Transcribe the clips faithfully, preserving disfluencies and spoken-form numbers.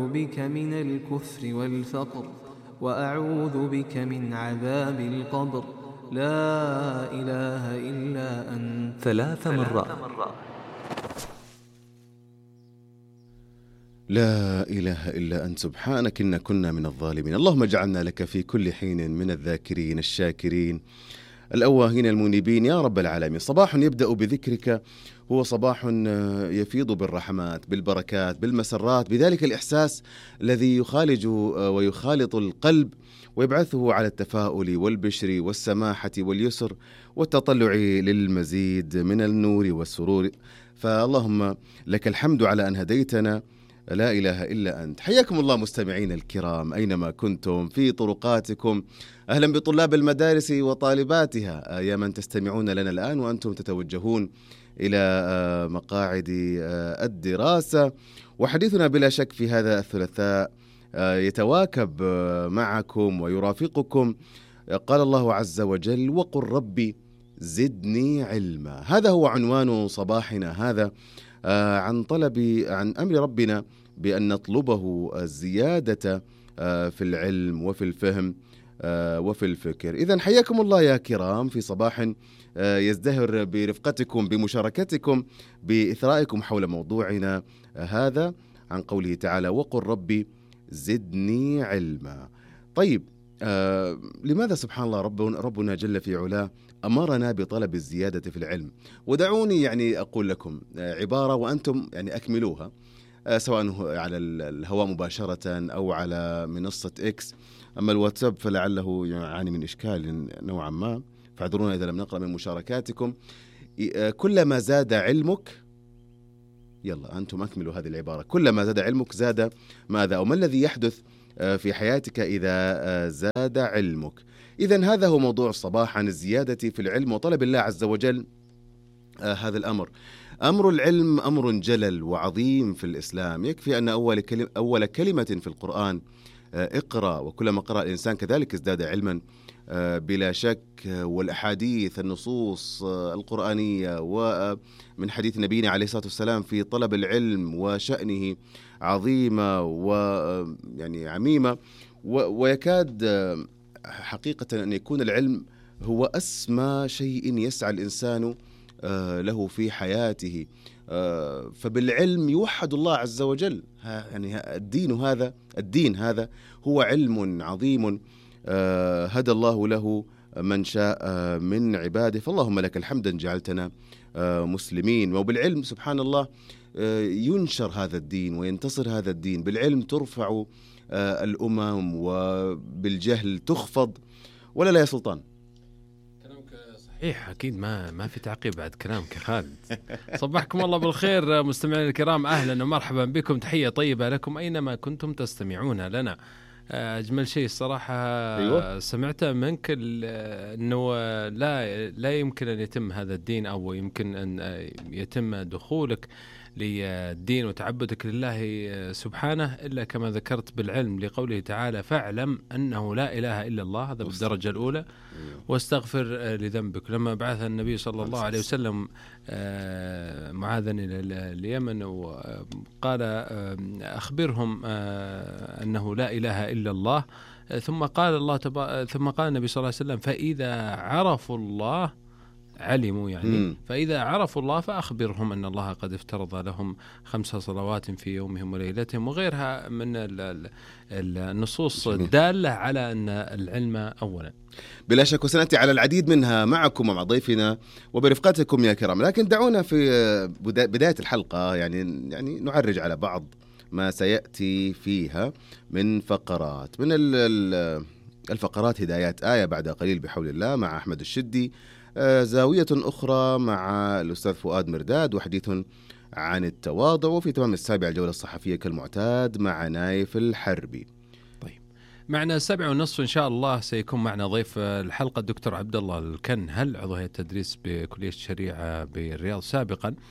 وأعوذ بك من الكفر والفقر وأعوذ بك من عذاب القبر لا إله إلا أنت ثلاث مرات. لا إله إلا أنت سبحانك إنا كنا من الظالمين. اللهم اجعلنا لك في كل حين من الذاكرين الشاكرين الأواهين المنيبين يا رب العالمين. صباح يبدأ بذكرك هو صباح يفيض بالرحمات بالبركات بالمسرات، بذلك الإحساس الذي يخالج ويخالط القلب ويبعثه على التفاؤل والبشر والسماحة واليسر والتطلع للمزيد من النور والسرور. فاللهم لك الحمد على أن هديتنا، لا إله إلا أنت. حياكم الله مستمعين الكرام أينما كنتم في طرقاتكم. أهلا بطلاب المدارس وطالباتها يا من تستمعون لنا الآن وأنتم تتوجهون إلى مقاعد الدراسة. وحديثنا بلا شك في هذا الثلاثاء يتواكب معكم ويرافقكم. قال الله عز وجل: وقل ربي زدني علما. هذا هو عنوان صباحنا هذا، عن طلب عن أمر ربنا بأن نطلبه الزيادة في العلم وفي الفهم وفي الفكر. إذن حياكم الله يا كرام في صباح يزدهر برفقتكم بمشاركتكم بإثرائكم حول موضوعنا هذا عن قوله تعالى: وقل ربي زدني علما. طيب، آه لماذا سبحان الله ربنا, ربنا جل في علاه أمرنا بطلب الزيادة في العلم؟ ودعوني يعني أقول لكم عبارة وأنتم يعني أكملوها، آه سواء على الهواء مباشرة أو على منصة إكس. أما الواتساب فلعله يعاني من إشكال نوعا ما، فاعذرونا إذا لم نقرأ من مشاركاتكم. آه كلما زاد علمك، يلا أنتم أكملوا هذه العبارة، كلما زاد علمك زاد ماذا أو ما الذي يحدث في حياتك إذا زاد علمك؟ إذن هذا هو موضوع الصباح، عن الزيادة في العلم وطلب الله عز وجل هذا الأمر. أمر العلم أمر جلل وعظيم في الإسلام. يكفي أن أول كلمة, أول كلمة في القرآن اقرأ، وكلما قرأ الإنسان كذلك ازداد علما بلا شك. والأحاديث النصوص القرآنية ومن حديث نبينا عليه الصلاة والسلام في طلب العلم وشأنه عظيمة ويعني عميمة، ويكاد حقيقة أن يكون العلم هو أسمى شيء يسعى الإنسان له في حياته. فبالعلم يوحد الله عز وجل. يعني الدين هذا الدين هذا هو علم عظيم هدى الله له من شاء من عباده. فاللهم لك الحمد أن جعلتنا مسلمين. وبالعلم سبحان الله ينشر هذا الدين وينتصر هذا الدين. بالعلم ترفع الأمم وبالجهل تخفض، ولا لا يا سلطان؟ صحيح، أكيد ما ما في تعقيب بعد كلامك خالد. صبحكم الله بالخير مستمعين الكرام، أهلا ومرحبا بكم، تحية طيبة لكم أينما كنتم تستمعون لنا. أجمل شيء الصراحة أيوة. سمعته منك أنه لا لا يمكن أن يتم هذا الدين، أو يمكن أن يتم دخولك للدين وتعبدك لله سبحانه إلا كما ذكرت بالعلم، لقوله تعالى: فاعلم أنه لا إله إلا الله. هذا بالدرجة الأولى. واستغفر لذنبك. لما بعث النبي صلى الله عليه وسلم معاذا إلى اليمن وقال: أخبرهم أنه لا إله إلا الله، ثم قال الله تبا... ثم قال النبي صلى الله عليه وسلم: فإذا عرفوا الله علموا، يعني مم. فإذا عرفوا الله فأخبرهم أن الله قد افترض لهم خمس صلوات في يومهم وليلتهم، وغيرها من النصوص الدالة على أن العلم أولا. بلا شك، وسنأتي على العديد منها معكم ومع ضيفنا وبرفقتكم يا كرام. لكن دعونا في بداية الحلقة يعني يعني نعرج على بعض ما سيأتي فيها من فقرات. من الفقرات هدايات آية بعد قليل بحول الله مع أحمد الشدي، زاوية أخرى مع الأستاذ فؤاد مرداد، وحديث عن التواضع، وفي تمام السابعة الجولة الصحفية كالمعتاد مع نايف الحربي. طيب، معنا السابعة والنصف إن شاء الله سيكون معنا ضيف الحلقة الدكتور عبد الله الكنهل، عضو هيئة التدريس بكلية الشريعة بالرياض سابقا.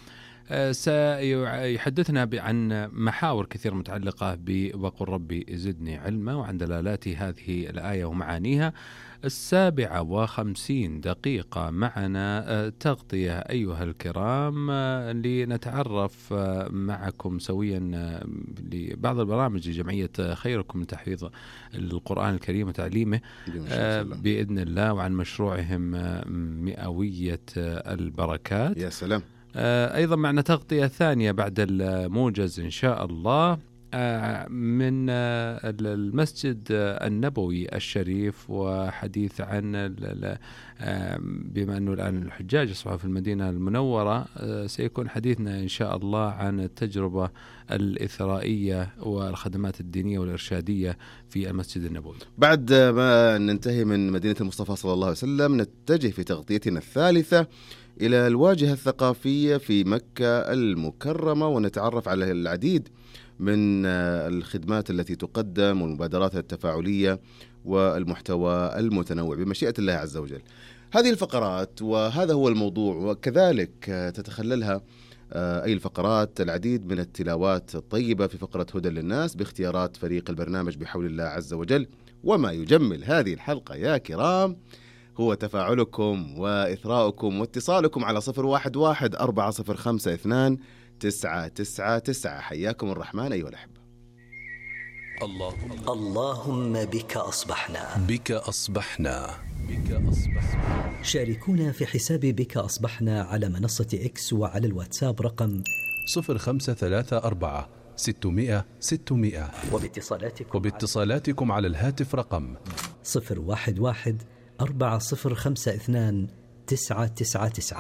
سيحدثنا عن محاور كثير متعلقة بوقل ربي زدني علما وعن دلالات هذه الآية ومعانيها. السابعة وخمسين دقيقة معنا تغطية أيها الكرام لنتعرف معكم سويا لبعض البرامج لجمعية خيركم لتحفيظ القرآن الكريم وتعليمه بإذن الله، وعن مشروعهم مئوية البركات. يا سلام. أيضا معنا تغطية ثانية بعد الموجز إن شاء الله من المسجد النبوي الشريف، وحديث عن بما أنه الآن الحجاج يصبحوا في المدينة المنورة سيكون حديثنا إن شاء الله عن التجربة الإثرائية والخدمات الدينية والإرشادية في المسجد النبوي. بعد ما ننتهي من مدينة المصطفى صلى الله عليه وسلم نتجه في تغطيتنا الثالثة إلى الواجهة الثقافية في مكة المكرمة، ونتعرف على العديد من الخدمات التي تقدم والمبادرات التفاعلية والمحتوى المتنوع بمشيئة الله عز وجل. هذه الفقرات وهذا هو الموضوع، وكذلك تتخللها أي الفقرات العديد من التلاوات الطيبة في فقرة هدى للناس باختيارات فريق البرنامج بحول الله عز وجل. وما يجمل هذه الحلقة يا كرام هو تفاعلكم وإثراؤكم واتصالكم على صفر واحد واحد أربعة صفر خمسة اثنان تسعة تسعة تسعة. حياكم الرحمن أيها الأحبة. اللهم اللهم بك أصبحنا بك أصبحنا بك أصبحنا. شاركونا في حساب بك أصبحنا على منصة إكس وعلى الواتساب رقم صفر خمسة ثلاثة أربعة ستمائة ستمائة، وباتصالاتكم وباتصالاتكم على الهاتف رقم صفر واحد واحد أربعة صفر خمسة اثنان تسعة تسعة تسعة.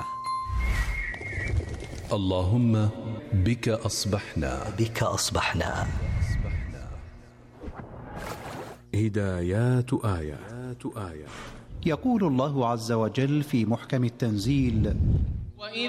اللهم بك أصبحنا بك أصبحنا. هدايات آيات. يقول الله عز وجل في محكم التنزيل: